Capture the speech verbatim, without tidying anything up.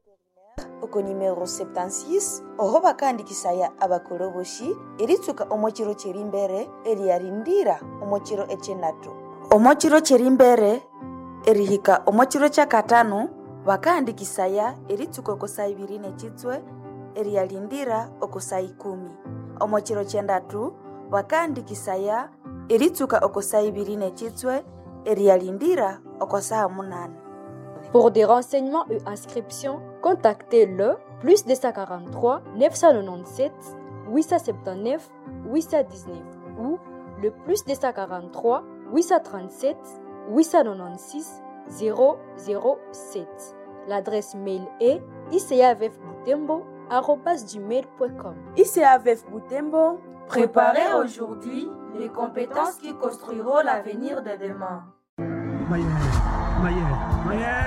oko numero septansis oho bakandikisaya abakoloboshi eritsuka omokiro kyerimbere eriyarindira omokiro ekyenatu omokiro kyerimbere erihika omokiro kyakatano bakandikisaya eritsuka oko saa ibiri nekitswe eriyalindira oko saa ikumi omokiro kyendatu bakandikisaya eritsuka oko saa ibiri nekitswe eriyalindira oko saa munane. Pour des renseignements et inscriptions, contactez le plus deux cent quarante-trois neuf cent quatre-vingt-dix-sept huit cent soixante-dix-neuf huit cent dix-neuf ou le plus deux cent quarante-trois huit cent trente-sept huit cent quatre-vingt-seize zéro zéro sept. L'adresse mail est i c a v f butembo arobase gmail point com. I C A V F Butembo, préparez aujourd'hui les compétences qui construiront l'avenir de demain. Mayer, Mayer, Mayer.